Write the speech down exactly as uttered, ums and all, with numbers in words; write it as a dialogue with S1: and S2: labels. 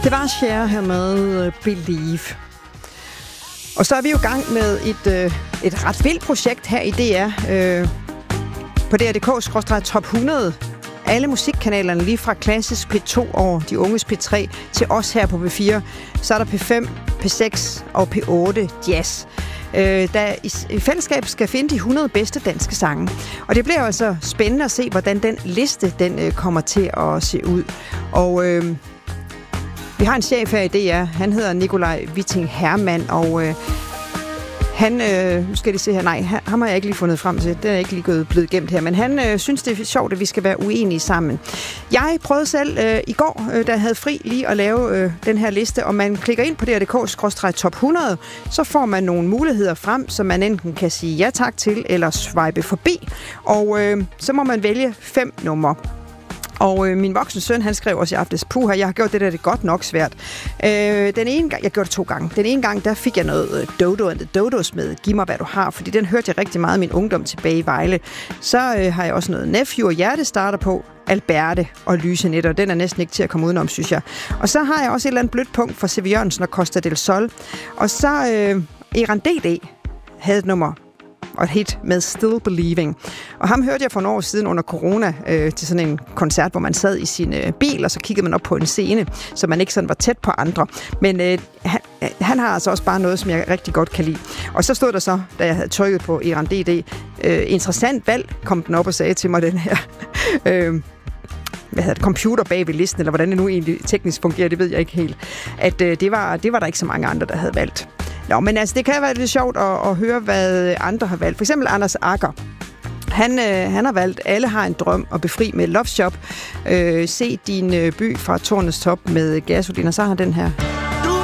S1: Det var Cher her med Believe. Og så er vi jo i gang med et, øh, et ret vildt projekt her i D R. Øh, på D R punktum D K skråstreg top hundrede. Alle musikkanalerne, lige fra klassisk P to over de unges P tre til os her på P fire. Så er der P fem, P seks og P otte jazz. Øh, der i, i fællesskab skal finde de hundrede bedste danske sange. Og det bliver altså spændende at se, hvordan den liste den, øh, kommer til at se ud. Og øh, vi har en chef her i D R. Han hedder Nikolaj Witting Hermann, og øh, han, øh, nu skal de se her, nej, ham har jeg ikke lige fundet frem til, det er ikke lige gået blevet gemt her, men han øh, synes, det er sjovt, at vi skal være uenige sammen. Jeg prøvede selv øh, i går, øh, da jeg havde fri, lige at lave øh, den her liste, og man klikker ind på D R punktum D K skråstreg top hundrede, så får man nogle muligheder frem, som man enten kan sige ja tak til, eller swipe forbi, og øh, så må man vælge fem numre. Og øh, min voksne søn, han skrev også i aftes, puha, jeg har gjort det der, det er godt nok svært. Øh, den ene gang, jeg gjorde det to gange. Den ene gang, der fik jeg noget Dodo and the Dodos med, giv mig hvad du har, fordi den hørte jeg rigtig meget af min ungdom tilbage i Vejle. Så øh, har jeg også noget Nephew og Hjertestarter på, Alberte og Lysenet, og den er næsten ikke til at komme udenom, synes jeg. Og så har jeg også et eller andet blødt punkt fra C V Jørgensen og Costa del Sol. Og så øh, Eran D D havde et nummer og et hit med Still Believing. Og ham hørte jeg for nogle år siden under corona øh, til sådan en koncert, hvor man sad i sin øh, bil, og så kiggede man op på en scene, så man ikke sådan var tæt på andre. Men øh, han, han har altså også bare noget, som jeg rigtig godt kan lide. Og så stod der så, da jeg havde trykket på Eran D D, øh, interessant valg, kom den op og sagde til mig, den her øh, hvad hedder det, computer bag ved listen, eller hvordan det nu egentlig teknisk fungerer, det ved jeg ikke helt, at øh, det, var, det var der ikke så mange andre, der havde valgt. Nå, men altså, det kan være lidt sjovt at, at høre, hvad andre har valgt. For eksempel Anders Agger. Han, øh, han har valgt Alle har en drøm og befri med Love Shop. Øh, se din øh, by fra tårnets top med Gasolin, og så har han den her.